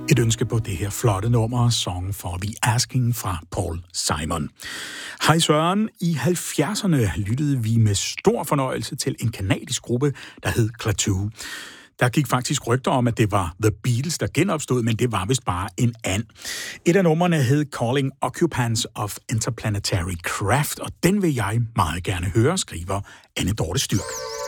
Et ønske på det her flotte nummer, Song for the Asking fra Paul Simon. Hej Søren, i 70'erne lyttede vi med stor fornøjelse til en kanadisk gruppe, der hed Klaatu. Der gik faktisk rygter om, at det var The Beatles, der genopstod, men det var vist bare en and. Et af numrene hed Calling Occupants of Interplanetary Craft, og den vil jeg meget gerne høre, skriver Anne Dorte Styrk.